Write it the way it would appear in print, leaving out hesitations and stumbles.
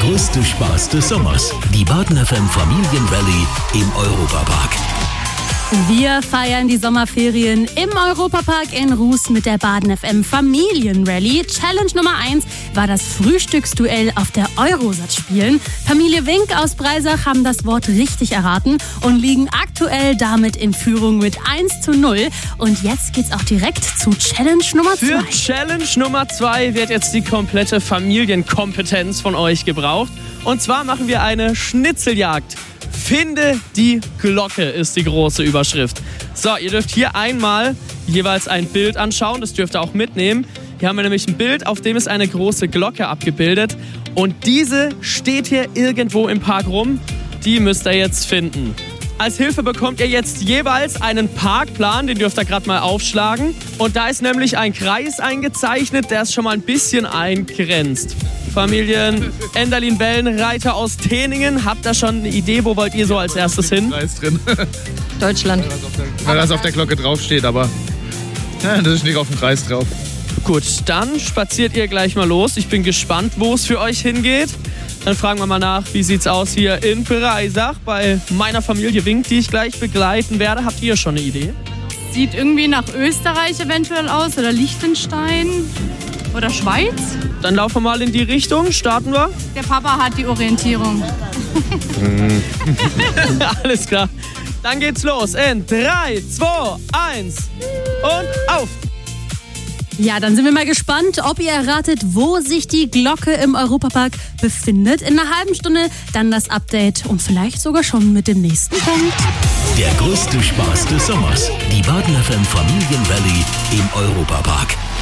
größte Spaß des Sommers. Die Baden FM Familienrallye im Europapark. Wir feiern die Sommerferien im Europapark in Ruß mit der Baden FM Familienrallye. Challenge Nummer 1 war das Frühstücksduell auf der Eurosat spielen. Familie Wink aus Breisach haben das Wort richtig erraten und liegen aktuell damit in Führung mit 1:0. Und jetzt geht's auch direkt zu Challenge Nummer 2. Für Challenge Nummer 2 wird jetzt die komplette Familienkompetenz von euch gebraucht. Und zwar machen wir eine Schnitzeljagd. Finde die Glocke ist die große Überschrift. So, ihr dürft hier einmal jeweils ein Bild anschauen. Das dürft ihr auch mitnehmen. Hier haben wir nämlich ein Bild, auf dem ist eine große Glocke abgebildet. Und diese steht hier irgendwo im Park rum. Die müsst ihr jetzt finden. Als Hilfe bekommt ihr jetzt jeweils einen Parkplan. Den dürft ihr gerade mal aufschlagen. Und da ist nämlich ein Kreis eingezeichnet, der es schon mal ein bisschen eingrenzt. Familien Enderlin-Wellenreiter aus Teningen. Habt ihr schon eine Idee, wo wollt ihr so als erstes hin? Da ist drin. Deutschland. Weil das auf der Glocke draufsteht, aber das ist nicht auf dem Kreis drauf. Gut, dann spaziert ihr gleich mal los. Ich bin gespannt, wo es für euch hingeht. Dann fragen wir mal nach, wie sieht's aus hier in Breisach bei meiner Familie Wink, die ich gleich begleiten werde. Habt ihr schon eine Idee? Sieht irgendwie nach Österreich eventuell aus oder Liechtenstein oder Schweiz. Dann laufen wir mal in die Richtung. Starten wir. Der Papa hat die Orientierung. Alles klar. Dann geht's los in 3, 2, 1 und auf. Ja, dann sind wir mal gespannt, ob ihr erratet, wo sich die Glocke im Europapark befindet. In einer halben Stunde dann das Update und vielleicht sogar schon mit dem nächsten Punkt. Der größte Spaß des Sommers. Die Baden FM Familienrallye im Europapark.